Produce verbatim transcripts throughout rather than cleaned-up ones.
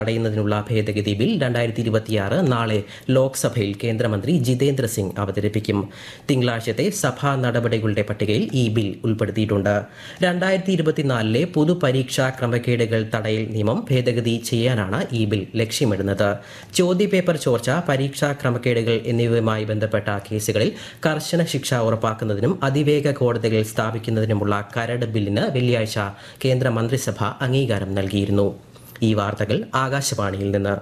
തടയുന്നതിനുള്ള ഭേദഗതി ബിൽ രണ്ടായിരത്തി ഇരുപത്തിയാറ് നാളെ ലോക്സഭയിൽ കേന്ദ്രമന്ത്രി ജിതേന്ദ്ര സിംഗ് അവതരിപ്പിക്കും. തിങ്കളാഴ്ചത്തെ സഭാ നടപടികളുടെ പട്ടികയിൽ ഈ ബിൽ ഉൾപ്പെടുത്തിയിട്ടുണ്ട്. രണ്ടായിരത്തി ഇരുപത്തിനാലിലെ പൊതുപരീക്ഷാ ക്രമക്കേടുകൾ തടയൽ നിയമം ഭേദഗതി ചെയ്യാനാണ് ഈ ബിൽ ലക്ഷ്യമിടുന്നത്. ചോദ്യപേപ്പർ ചോർച്ച, പരീക്ഷാ ക്രമക്കേടുകൾ എന്നിവയുമായി ബന്ധപ്പെട്ട കേസുകളിൽ കർശന ശിക്ഷ ഉറപ്പാക്കുന്നതിനും അതിവേഗ കോടതികൾ സ്ഥാപിക്കുന്നതിനുമുള്ള കരട് ബില്ലിന് വെള്ളിയാഴ്ച കേന്ദ്ര മന്ത്രിസഭ അംഗീകാരം നൽകിയിരുന്നു. ഈ വാർത്തകൾ ആകാശവാണിയിൽ നിന്ന്.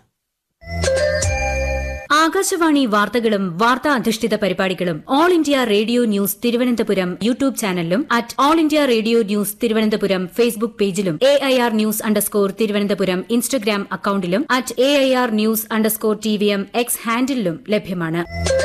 ആകാശവാണി വാർത്തകളും വാർത്താ അധിഷ്ഠിത പരിപാടികളും all India radio news Thiruvananthapuram YouTube ചാനലിലും at all India radio news Thiruvananthapuram Facebook പേജിലും A I R news underscore Thiruvananthapuram Instagram അക്കൌണ്ടിലും at A I R news underscore T V M X ഹാൻഡിലും ലഭ്യമാണ്.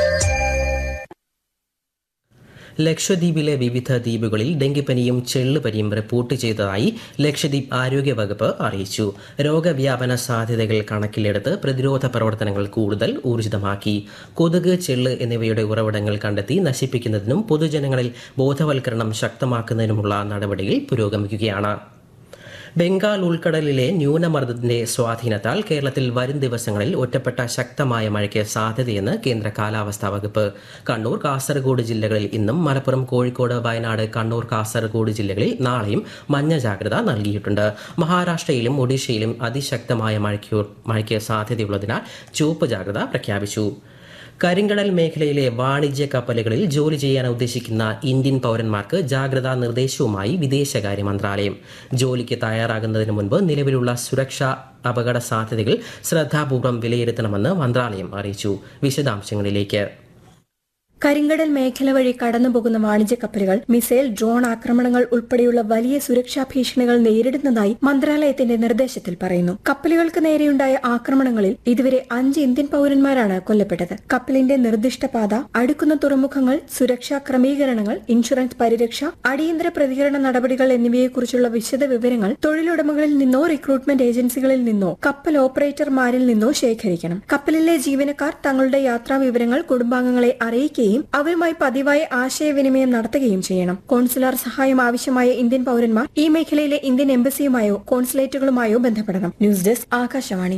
ലക്ഷദ്വീപിലെ വിവിധ ദ്വീപുകളിൽ ഡെങ്കിപ്പനിയും ചെള്ളുപനിയും റിപ്പോർട്ട് ചെയ്തതായി ലക്ഷദ്വീപ് ആരോഗ്യവകുപ്പ് അറിയിച്ചു. രോഗവ്യാപന സാധ്യതകൾ കണക്കിലെടുത്ത് പ്രതിരോധ പ്രവർത്തനങ്ങൾ കൂടുതൽ ഊർജിതമാക്കി. കൊതുക്, ചെള്ള് എന്നിവയുടെ ഉറവിടങ്ങൾ കണ്ടെത്തി നശിപ്പിക്കുന്നതിനും പൊതുജനങ്ങളിൽ ബോധവൽക്കരണം ശക്തമാക്കുന്നതിനുമുള്ള നടപടികൾ പുരോഗമിക്കുകയാണ്. ബംഗാൾ ഉൾക്കടലിലെ ന്യൂനമർദ്ദത്തിന്റെ സ്വാധീനത്താൽ കേരളത്തിൽ വരും ദിവസങ്ങളിൽ ഒറ്റപ്പെട്ട ശക്തമായ മഴയ്ക്ക് സാധ്യതയെന്ന് കേന്ദ്ര കാലാവസ്ഥാ വകുപ്പ്. കണ്ണൂർ, കാസർഗോഡ് ജില്ലകളിൽ ഇന്നും, മലപ്പുറം, കോഴിക്കോട്, വയനാട്, കണ്ണൂർ, കാസർഗോഡ് ജില്ലകളിൽ നാളെയും മഞ്ഞ ജാഗ്രത നൽകിയിട്ടുണ്ട്. മഹാരാഷ്ട്രയിലും ഒഡീഷയിലും അതിശക്തമായ മഴയ്ക്ക് മഴയ്ക്ക് സാധ്യതയുള്ളതിനാൽ ചുവപ്പ് ജാഗ്രത പ്രഖ്യാപിച്ചു. കരിങ്കടൽ മേഖലയിലെ വാണിജ്യ കപ്പലുകളിൽ ജോലി ചെയ്യാൻ ഉദ്ദേശിക്കുന്ന ഇന്ത്യൻ പൌരന്മാർക്ക് ജാഗ്രതാ നിർദ്ദേശവുമായി വിദേശകാര്യ മന്ത്രാലയം. ജോലിക്ക് തയ്യാറാകുന്നതിന് മുൻപ് നിലവിലുള്ള സുരക്ഷാ അപകട സാധ്യതകൾ ശ്രദ്ധാപൂർവ്വം വിലയിരുത്തണമെന്ന് മന്ത്രാലയം അറിയിച്ചു. വിശദാംശങ്ങളിലേക്ക്. കരിങ്കടൽ മേഖല വഴി കടന്നുപോകുന്ന വാണിജ്യ കപ്പലുകൾ മിസൈൽ, ഡ്രോൺ ആക്രമണങ്ങൾ ഉൾപ്പെടെയുള്ള വലിയ സുരക്ഷാ ഭീഷണികൾ നേരിടുന്നതായി മന്ത്രാലയത്തിന്റെ നിർദ്ദേശത്തിൽ പറയുന്നു. കപ്പലുകൾക്ക് നേരെയുണ്ടായ ആക്രമണങ്ങളിൽ ഇതുവരെ അഞ്ച് ഇന്ത്യൻ പൌരന്മാരാണ് കൊല്ലപ്പെട്ടത്. കപ്പലിന്റെ നിർദ്ദിഷ്ട പാത, അടുക്കുന്ന തുറമുഖങ്ങൾ, സുരക്ഷാ ക്രമീകരണങ്ങൾ, ഇൻഷുറൻസ് പരിരക്ഷ, അടിയന്തര പ്രതികരണ നടപടികൾ എന്നിവയെക്കുറിച്ചുള്ള വിശദ വിവരങ്ങൾ തൊഴിലുടമകളിൽ നിന്നോ റിക്രൂട്ട്മെന്റ് ഏജൻസികളിൽ നിന്നോ കപ്പൽ ഓപ്പറേറ്റർമാരിൽ നിന്നോ ശേഖരിക്കണം. കപ്പലിലെ ജീവനക്കാർ തങ്ങളുടെ യാത്രാ വിവരങ്ങൾ കുടുംബാംഗങ്ങളെ അറിയിക്കുകയും അവരുമായി പതിവായി ആശയവിനിമയം നടത്തുകയും ചെയ്യണം. കോൺസുലാർ സഹായം ആവശ്യമായ ഇന്ത്യൻ പൌരന്മാർ ഈ മേഖലയിലെ ഇന്ത്യൻ എംബസിയുമായോ കോൺസുലേറ്റുകളുമായോ ബന്ധപ്പെടണം. News desk Akashvani.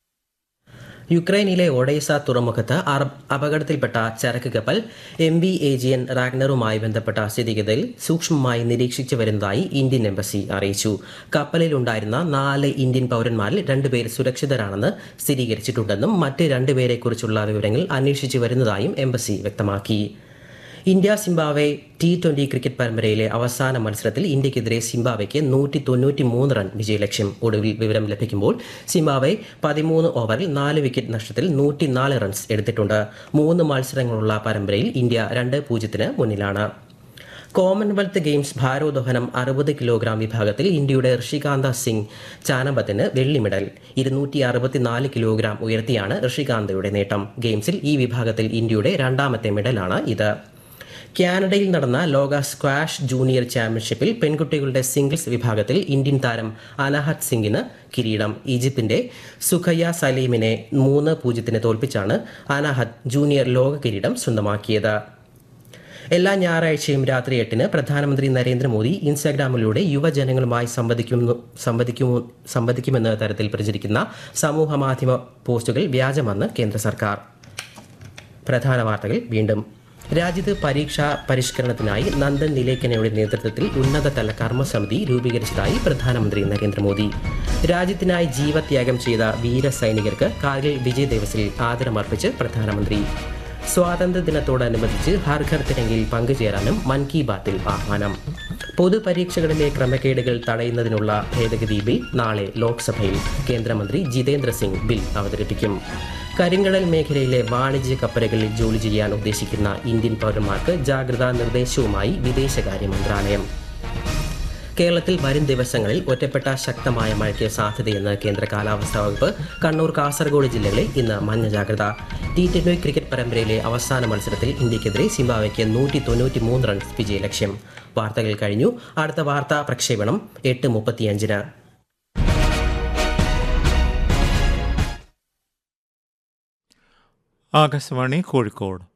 യുക്രൈനിലെ ഒഡേസ തുറമുഖത്ത് അപകടത്തിൽപ്പെട്ട ചരക്ക് കപ്പൽ എം വി ഏജിയൻ റാഗ്നറുമായി ബന്ധപ്പെട്ട സ്ഥിതിഗതിയിൽ സൂക്ഷ്മമായി നിരീക്ഷിച്ചു വരുന്നതായി ഇന്ത്യൻ എംബസി അറിയിച്ചു. കപ്പലിലുണ്ടായിരുന്ന നാല് ഇന്ത്യൻ പൌരന്മാരിൽ രണ്ടുപേർ സുരക്ഷിതരാണെന്ന് സ്ഥിരീകരിച്ചിട്ടുണ്ടെന്നും മറ്റ് രണ്ടുപേരെക്കുറിച്ചുള്ള വിവരങ്ങൾ അന്വേഷിച്ചു വരുന്നതായും എംബസി വ്യക്തമാക്കി. India Zimbabwe T twenty cricket പരമ്പരയിലെ അവസാന മത്സരത്തിൽ ഇന്ത്യക്കെതിരെ സിംബാബ്വെക്ക് നൂറ്റി തൊണ്ണൂറ്റി മൂന്ന് റൺ വിജയലക്ഷ്യം. ഒടുവിൽ വിവരം ലഭിക്കുമ്പോൾ സിംബാബ്വെ പതിമൂന്ന് ഓവറിൽ നാല് വിക്കറ്റ് നഷ്ടത്തിൽ നൂറ്റിനാല് റൺസ് എടുത്തിട്ടുണ്ട്. മൂന്ന് മത്സരങ്ങളുള്ള പരമ്പരയിൽ ഇന്ത്യ രണ്ട് പൂജ്യത്തിന് മുന്നിലാണ്. കോമൺവെൽത്ത് ഗെയിംസ് ഭാരോദ്വഹനം അറുപത് കിലോഗ്രാം വിഭാഗത്തിൽ ഇന്ത്യയുടെ ഋഷികാന്ത സിംഗ് ചാനബത്തിന് വെള്ളി മെഡൽ. ഇരുന്നൂറ്റി അറുപത്തിനാല് കിലോഗ്രാം ഉയർത്തിയാണ് ഋഷികാന്തയുടെ നേട്ടം. ഗെയിംസിൽ ഈ വിഭാഗത്തിൽ ഇന്ത്യയുടെ രണ്ടാമത്തെ മെഡലാണ് ഇത്. കാനഡയിൽ നടന്ന ലോക സ്ക്വാഷ് ജൂനിയർ ചാമ്പ്യൻഷിപ്പിൽ പെൺകുട്ടികളുടെ സിംഗിൾസ് വിഭാഗത്തിൽ ഇന്ത്യൻ താരം അനാഹത് സിംഗിന് കിരീടം. ഈജിപ്തിന്റെ സുഖയ്യ സലീമിനെ മൂന്ന് പൂജ്യത്തിന് തോൽപ്പിച്ചാണ് അനാഹത് ജൂനിയർ ലോക കിരീടം സ്വന്തമാക്കിയത്. എല്ലാ ഞായറാഴ്ചയും രാത്രി എട്ടിന് പ്രധാനമന്ത്രി നരേന്ദ്രമോദി ഇൻസ്റ്റാഗ്രാമിലൂടെ യുവജനങ്ങളുമായി സംവദിക്കുന്നു സംവദിക്കുമോ സംവദിക്കുമെന്ന തരത്തിൽ പ്രചരിക്കുന്ന സമൂഹ മാധ്യമ പോസ്റ്റുകൾ വ്യാജമെന്ന് കേന്ദ്ര സർക്കാർ. പ്രധാന വാർത്തകൾ വീണ്ടും. രാജ്യത്ത് പരീക്ഷാ പരിഷ്കരണത്തിനായി നന്ദൻ നിലേക്കനയുടെ നേതൃത്വത്തിൽ ഉന്നതതല കർമ്മസമിതി രൂപീകരിച്ചതായി പ്രധാനമന്ത്രി നരേന്ദ്രമോദി. രാജ്യത്തിനായി ജീവത്യാഗം ചെയ്ത വീര സൈനികർക്ക് കാർഗിൽ വിജയ് ദിവസിൽ ആദരമർപ്പിച്ച് പ്രധാനമന്ത്രി. സ്വാതന്ത്ര്യദിനത്തോടനുബന്ധിച്ച് ഹർ ഘർ തിരങ്കിൽ പങ്കുചേരാനും മൻ കി ബാത്തിൽ ആഹ്വാനം. പൊതുപരീക്ഷകളിലെ ക്രമക്കേടുകൾ തടയുന്നതിനുള്ള ഭേദഗതി ബിൽ നാളെ ലോക്സഭയിൽ. കേന്ദ്രമന്ത്രി ജിതേന്ദ്ര സിംഗ് ബിൽ അവതരിപ്പിക്കും. കരിങ്കടൽ മേഖലയിലെ വാണിജ്യ കപ്പലുകളിൽ ജോലി ചെയ്യാൻ ഉദ്ദേശിക്കുന്ന ഇന്ത്യൻ പൗരന്മാർക്ക് ജാഗ്രതാ നിർദ്ദേശവുമായി വിദേശകാര്യ മന്ത്രാലയം. കേരളത്തിൽ വരും ദിവസങ്ങളിൽ ഒറ്റപ്പെട്ട ശക്തമായ മഴയ്ക്ക് സാധ്യതയെന്ന് കേന്ദ്ര കാലാവസ്ഥാ വകുപ്പ്. കണ്ണൂർ, കാസർഗോഡ് ജില്ലകളിൽ ഇന്ന് മഞ്ഞ ജാഗ്രത. ടി ട്വന്റി ക്രിക്കറ്റ് പരമ്പരയിലെ അവസാന മത്സരത്തിൽ ഇന്ത്യക്കെതിരെ സിംബാബ്വെക്ക് നൂറ്റി തൊണ്ണൂറ്റി മൂന്ന് റൺസ് വിജയലക്ഷ്യം. വാർത്തകൾ കഴിഞ്ഞു. അടുത്ത വാർത്താ പ്രക്ഷേപണം എട്ട് മുപ്പത്തിയഞ്ചിന്. ആകാശവാണി കോഴിക്കോട്.